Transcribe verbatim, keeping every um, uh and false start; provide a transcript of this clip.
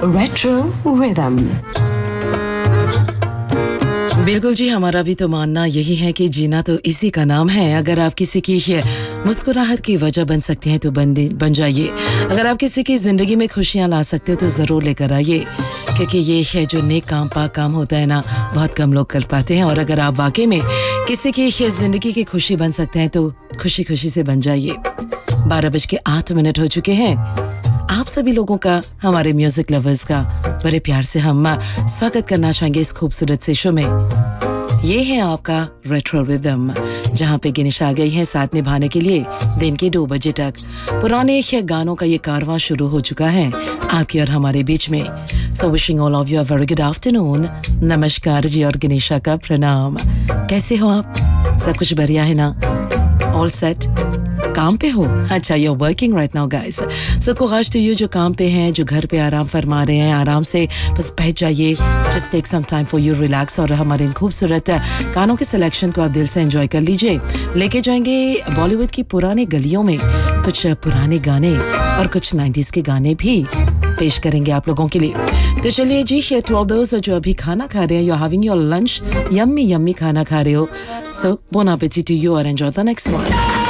Retro Rhythm। बिल्कुल जी, हमारा भी तो मानना यही है कि जीना तो इसी का नाम है। अगर आप किसी की मुस्कुराहट की वजह बन सकते हैं तो बन बन जाइए। अगर आप किसी की ज़िंदगी में खुशियाँ ला सकते हो तो ज़रूर लेकर आइए, क्योंकि ये है जो नेक काम पाक काम होता है ना, बहुत कम लोग कर पाते हैं। और अगर आप वाकई में किसी की ज़िंदगी की खुशी बन सकते हैं तो खुशी खुशी से बन जाइए। बारह बज के आठ मिनट हो चुके हैं। आप सभी लोगों का, हमारे म्यूजिक लवर्स का बड़े प्यार से हम स्वागत करना चाहेंगे इस खूबसूरत से शो में। ये है आपका रेट्रो रिदम, जहाँ पे गिनिश आ गई है साथ निभाने के लिए दिन के दो बजे तक। पुराने गानों का ये कारवां शुरू हो चुका है आपके और हमारे बीच में। So wishing all of you a very good afternoon. नमस्कार जी और गिनिशा का प्रणाम। कैसे हो आप? सब कुछ बढ़िया है ना? All set? काम पे हो? अच्छा, you're working right now guys. So कोशिश तो ये जो काम पे हैं, जो घर पे आराम फरमा रहे हैं, आराम से बस बैठ जाइए। Just take some time for you, relax। और हमारे इन खूबसूरत गानों के सिलेक्शन को आप दिल से एंजॉय कर लीजिए। लेके जाएंगे बॉलीवुड की पुरानी गलियों में कुछ पुराने गाने और कुछ नाइंटीज़ के गाने भी पेश करेंगे आप लोगों के लिए। तो चलिए जी, टू ऑल दोस्त जो अभी खाना खा रहे हैं, you are having your lunch, yummy yummy खाना खा रहे हो, सो बोन एपेटिट टू यू और एंजॉय द नेक्स्ट वन।